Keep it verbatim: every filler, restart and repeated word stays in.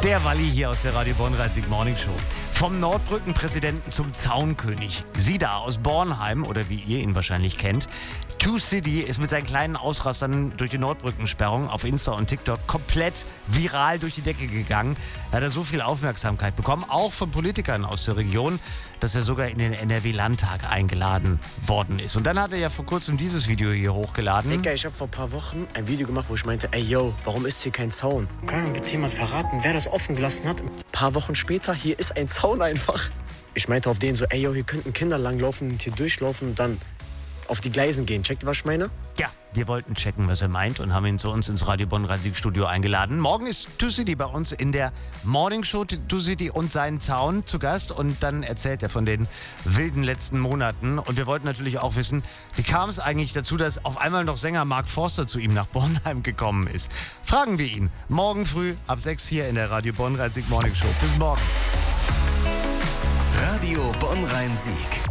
Der Walli hier aus der Radio Bonn-Rhein-Sieg Morning Show. Vom Nordbrücken-Präsidenten zum Zaunkönig. Sie da aus Bornheim, oder wie ihr ihn wahrscheinlich kennt. Two City ist mit seinen kleinen Ausrastern durch die Nordbrückensperrung auf Insta und TikTok komplett viral durch die Decke gegangen. Er hat er so viel Aufmerksamkeit bekommen, auch von Politikern aus der Region, dass er sogar in den N R W-Landtag eingeladen worden ist. Und dann hat er ja vor kurzem dieses Video hier hochgeladen. Digga, ich habe vor ein paar Wochen ein Video gemacht, wo ich meinte, ey yo, warum ist hier kein Zaun? Kann mir bitte jemand verraten, wer das offen gelassen hat? Ein paar Wochen später, hier ist ein Zaun einfach. Ich meinte auf den so, ey yo, hier könnten Kinder langlaufen und hier durchlaufen und dann auf die Gleisen gehen. Checkt ihr, was ich meine? Ja, wir wollten checken, was er meint und haben ihn zu uns ins Radio Bonn-Rhein-Sieg Studio eingeladen. Morgen ist Two City bei uns in der Morning Show. Two City und seinen Zaun zu Gast und dann erzählt er von den wilden letzten Monaten. Und wir wollten natürlich auch wissen, wie kam es eigentlich dazu, dass auf einmal noch Sänger Mark Forster zu ihm nach Bornheim gekommen ist. Fragen wir ihn morgen früh ab sechs hier in der Radio Bonn-Rhein-Sieg Morning Show. Bis morgen. Radio Bonn-Rhein-Sieg.